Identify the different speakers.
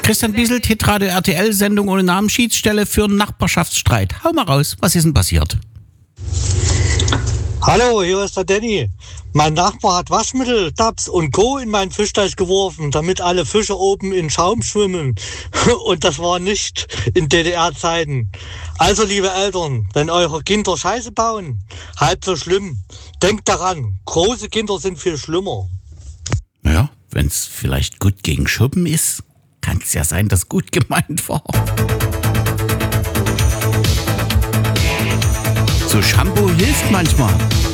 Speaker 1: Christian Bieselt, Hitradio RTL-Sendung ohne Namen, Schiedsstelle für einen Nachbarschaftsstreit. Hau mal raus, was ist denn passiert?
Speaker 2: Hallo, hier ist der Danny. Mein Nachbar hat Waschmittel, Tabs und Co. in meinen Fischteich geworfen, damit alle Fische oben in Schaum schwimmen. Und das war nicht in DDR-Zeiten. Also, liebe Eltern, wenn eure Kinder Scheiße bauen, halb so schlimm. Denkt daran, große Kinder sind viel schlimmer.
Speaker 1: Ja, wenn es vielleicht gut gegen Schuppen ist, kann es ja sein, dass gut gemeint war. So Shampoo hilft manchmal.